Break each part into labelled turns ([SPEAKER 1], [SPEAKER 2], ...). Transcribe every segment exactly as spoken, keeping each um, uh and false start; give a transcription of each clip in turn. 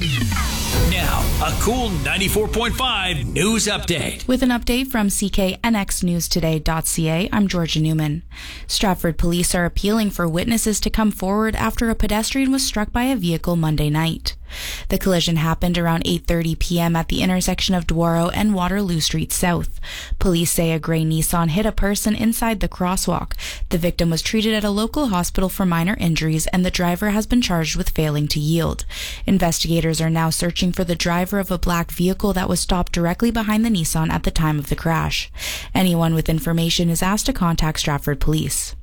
[SPEAKER 1] Now, a cool ninety-four point five news update.
[SPEAKER 2] With an update from C K N X news today dot C A, I'm Georgia Newman. Stratford police are appealing for witnesses to come forward after a pedestrian was struck by a vehicle Monday night. The collision happened around eight thirty p.m. at the intersection of Dwaro and Waterloo Street South. Police say a gray Nissan hit a person inside the crosswalk. The victim was treated at a local hospital for minor injuries, and the driver has been charged with failing to yield. Investigators are now searching for the driver of a black vehicle that was stopped directly behind the Nissan at the time of the crash. Anyone with information is asked to contact Stratford Police.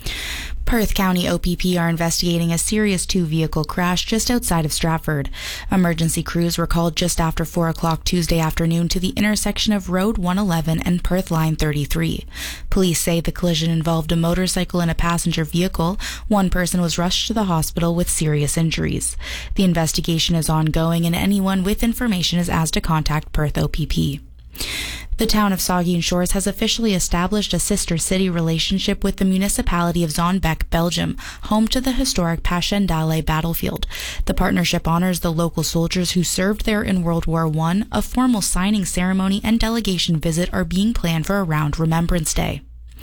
[SPEAKER 2] Perth County O P P are investigating a serious two-vehicle crash just outside of Stratford. Emergency crews were called just after four o'clock Tuesday afternoon to the intersection of Road one eleven and Perth Line thirty-three. Police say the collision involved a motorcycle and a passenger vehicle. One person was rushed to the hospital with serious injuries. The investigation is ongoing, and anyone with information is asked to contact Perth O P P. The town of Saugeen Shores has officially established a sister city relationship with the municipality of Zonbeck, Belgium, home to the historic Passchendaele battlefield. The partnership honors the local soldiers who served there in World War One. A formal signing ceremony and delegation visit are being planned for around Remembrance Day.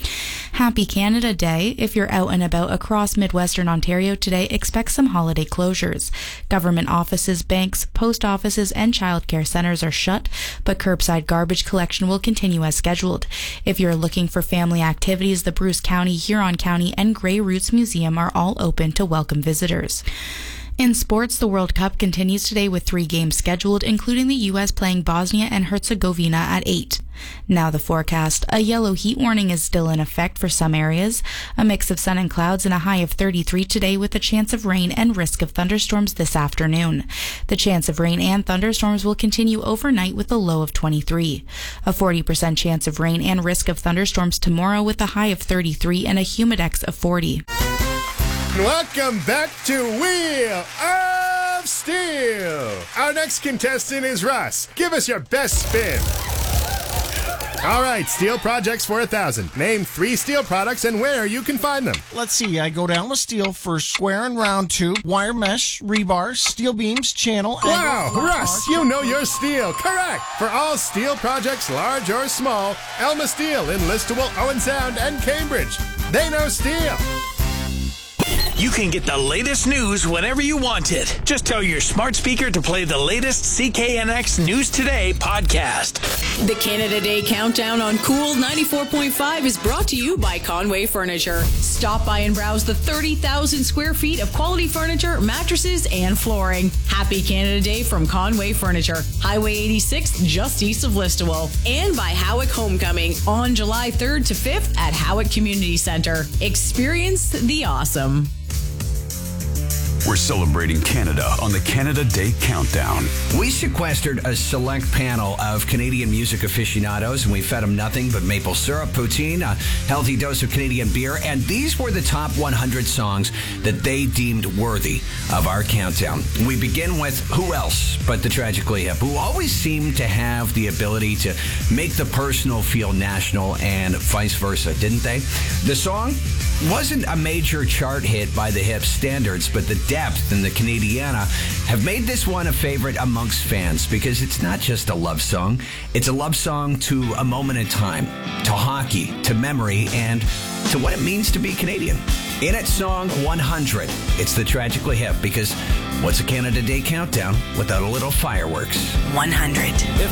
[SPEAKER 2] Happy Canada Day. If you're out and about across Midwestern Ontario today, expect some holiday closures. Government offices, banks, post offices, and childcare centers are shut, but curbside garbage collection will continue as scheduled. If you're looking for family activities, the Bruce County, Huron County, and Grey Roots Museum are all open to welcome visitors. In sports, the World Cup continues today with three games scheduled, including the U S playing Bosnia and Herzegovina at eight. Now the forecast. A yellow heat warning is still in effect for some areas. A mix of sun and clouds and a high of thirty-three today with a chance of rain and risk of thunderstorms this afternoon. The chance of rain and thunderstorms will continue overnight with a low of twenty-three. A forty percent chance of rain and risk of thunderstorms tomorrow with a high of thirty-three and a humidex of forty.
[SPEAKER 3] Welcome back to Wheel of Steel. Our next contestant is Russ. Give us your best spin. All right, steel projects for a thousand. Name three steel products and where you can find them.
[SPEAKER 4] Let's see. I go down with steel for square and round tube, wire mesh, rebar, steel beams, channel.
[SPEAKER 3] Wow, Russ, you know your steel. Correct. For all steel projects, large or small, Elma Steel in Listowel, Owen Sound, and Cambridge. They know steel.
[SPEAKER 1] You can get the latest news whenever you want it. Just tell your smart speaker to play the latest C K N X News Today podcast.
[SPEAKER 5] The Canada Day Countdown on Cool ninety-four point five is brought to you by Conway Furniture. Stop by and browse the thirty thousand square feet of quality furniture, mattresses, and flooring. Happy Canada Day from Conway Furniture. Highway eighty-six, just east of Listowel. And by Howick Homecoming on July third to fifth at Howick Community Centre. Experience the awesome.
[SPEAKER 6] We're celebrating Canada on the Canada Day Countdown.
[SPEAKER 7] We sequestered a select panel of Canadian music aficionados, and we fed them nothing but maple syrup, poutine, a healthy dose of Canadian beer, and these were the top one hundred songs that they deemed worthy of our countdown. We begin with who else but the Tragically Hip, who always seemed to have the ability to make the personal feel national and vice versa, didn't they? The song wasn't a major chart hit by the Hip standards, but the depth and the Canadiana have made this one a favorite amongst fans because it's not just a love song. It's a love song to a moment in time, to hockey, to memory, and to what it means to be Canadian. In its song one hundred, it's the Tragically Hip, because what's a Canada Day Countdown without a little fireworks?
[SPEAKER 5] one hundred.